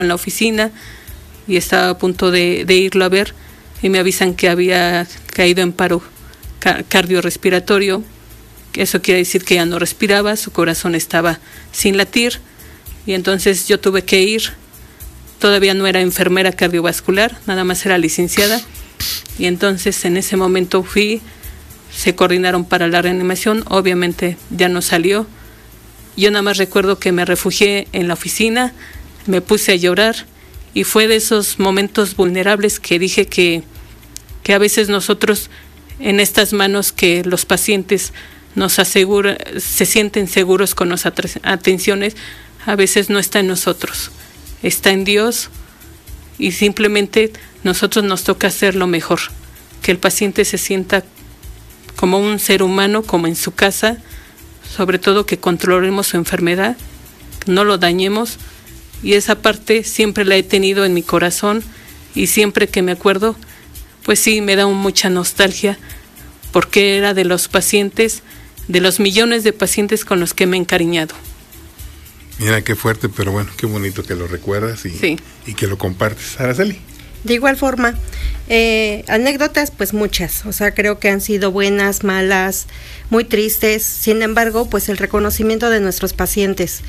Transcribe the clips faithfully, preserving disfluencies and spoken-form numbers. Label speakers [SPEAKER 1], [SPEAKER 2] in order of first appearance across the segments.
[SPEAKER 1] en la oficina y estaba a punto de, de irlo a ver y me avisan que había caído en paro ca- cardiorrespiratorio. Eso quiere decir que ya no respiraba, su corazón estaba sin latir y entonces yo tuve que ir. Todavía no era enfermera cardiovascular, nada más era licenciada y entonces en ese momento fui, se coordinaron para la reanimación, obviamente ya no salió. Yo nada más recuerdo que me refugié en la oficina, me puse a llorar y fue de esos momentos vulnerables que dije que, que a veces nosotros en estas manos que los pacientes nos aseguran, se sienten seguros con las atenciones, a veces no está en nosotros, está en Dios y simplemente nosotros nos toca hacer lo mejor, que el paciente se sienta como un ser humano, como en su casa, sobre todo que controlemos su enfermedad, no lo dañemos y esa parte siempre la he tenido en mi corazón y siempre que me acuerdo, pues sí, me da mucha nostalgia porque era de los pacientes, de los millones de pacientes con los que me he encariñado.
[SPEAKER 2] Mira qué fuerte, pero bueno, qué bonito que lo recuerdas y, sí. y que lo compartes. Araceli.
[SPEAKER 3] De igual forma, eh, anécdotas pues muchas, o sea, creo que han sido buenas, malas, muy tristes, sin embargo, pues el reconocimiento de nuestros pacientes.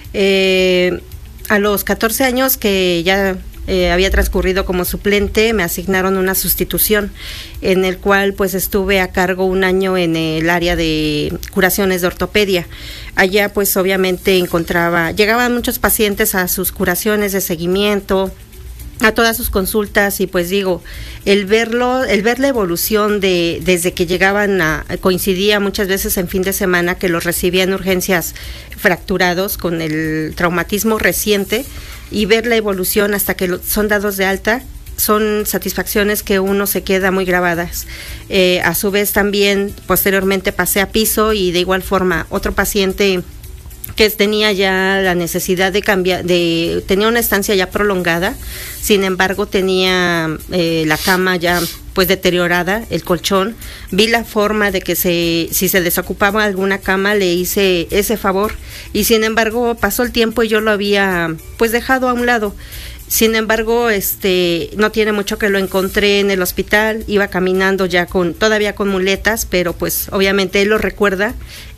[SPEAKER 3] Eh, a los catorce años que ya eh, había transcurrido como suplente, me asignaron una sustitución, en el cual pues estuve a cargo un año en el área de curaciones de ortopedia. Allá pues obviamente encontraba, llegaban muchos pacientes a sus curaciones de seguimiento, a todas sus consultas y pues digo, el verlo, el ver la evolución de desde que llegaban a, coincidía muchas veces en fin de semana que los recibían en urgencias fracturados con el traumatismo reciente y ver la evolución hasta que lo, son dados de alta, son satisfacciones que uno se queda muy grabadas. Eh, a su vez también posteriormente pasé a piso y de igual forma otro paciente que tenía ya la necesidad de cambiar, de tenía una estancia ya prolongada, sin embargo tenía eh, la cama ya pues deteriorada, el colchón, vi la forma de que se, si se desocupaba alguna cama le hice ese favor y sin embargo pasó el tiempo y yo lo había pues dejado a un lado. Sin embargo, este, no tiene mucho que lo encontré en el hospital, iba caminando ya con, todavía con muletas, pero pues obviamente él lo recuerda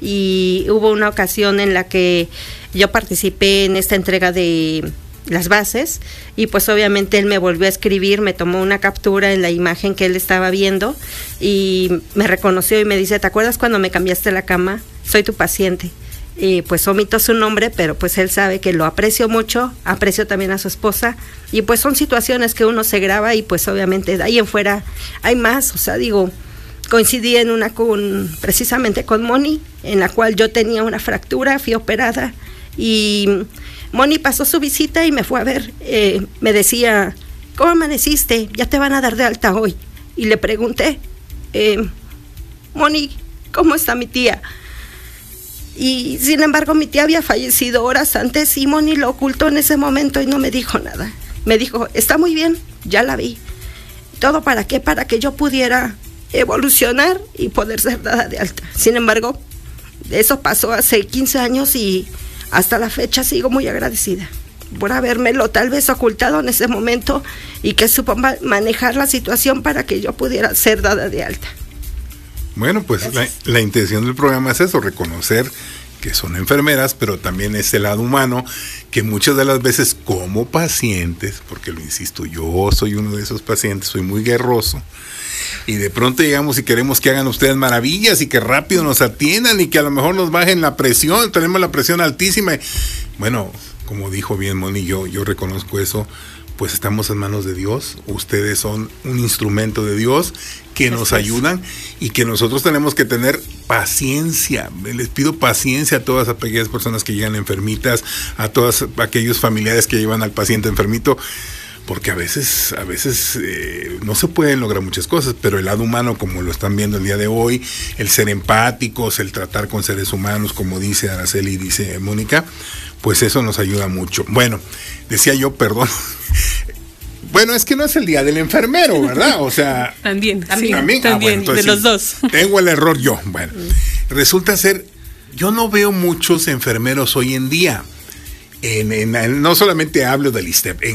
[SPEAKER 3] y hubo una ocasión en la que yo participé en esta entrega de las bases y pues obviamente él me volvió a escribir, me tomó una captura en la imagen que él estaba viendo y me reconoció y me dice, ¿te acuerdas cuando me cambiaste la cama? Soy tu paciente. Y pues omito su nombre, pero pues él sabe que lo aprecio mucho, aprecio también a su esposa y pues son situaciones que uno se graba y pues obviamente de ahí en fuera hay más, o sea, digo, coincidí en una con, precisamente con Moni, en la cual yo tenía una fractura, fui operada y Moni pasó su visita y me fue a ver, eh, me decía, ¿cómo amaneciste? Ya te van a dar de alta hoy. Y le pregunté, eh, Moni, ¿cómo está mi tía? Y sin embargo mi tía había fallecido horas antes y Moni lo ocultó en ese momento y no me dijo nada. Me dijo, está muy bien, ya la vi. ¿Todo para qué? Para que yo pudiera evolucionar y poder ser dada de alta. Sin embargo, eso pasó hace quince años y hasta la fecha sigo muy agradecida por habérmelo tal vez ocultado en ese momento y que supo ma- manejar la situación para que yo pudiera ser dada de alta.
[SPEAKER 2] Bueno, pues la, la intención del programa es eso, reconocer que son enfermeras, pero también ese lado humano, que muchas de las veces como pacientes, porque lo insisto, yo soy uno de esos pacientes, soy muy guerroso, y de pronto llegamos y queremos que hagan ustedes maravillas y que rápido nos atiendan y que a lo mejor nos bajen la presión, tenemos la presión altísima. Bueno, como dijo bien Moni, yo, yo reconozco eso, pues estamos en manos de Dios, ustedes son un instrumento de Dios que nos ayudan y que nosotros tenemos que tener paciencia. Les pido paciencia a todas aquellas personas que llegan enfermitas, a todos aquellos familiares que llevan al paciente enfermito, porque a veces, a veces eh, no se pueden lograr muchas cosas, pero el lado humano, como lo están viendo el día de hoy, el ser empáticos, el tratar con seres humanos, como dice Araceli y dice Mónica, pues eso nos ayuda mucho. Bueno, decía yo, perdón, bueno, es que no es el día del enfermero, ¿verdad? O sea,
[SPEAKER 1] también,
[SPEAKER 2] también,
[SPEAKER 1] sí,
[SPEAKER 2] también,
[SPEAKER 1] también
[SPEAKER 2] ah, bueno, entonces,
[SPEAKER 1] de los dos.
[SPEAKER 2] Tengo el error yo. Bueno, resulta ser, yo no veo muchos enfermeros hoy en día. en, en, en, no solamente hablo del ISSSTE P,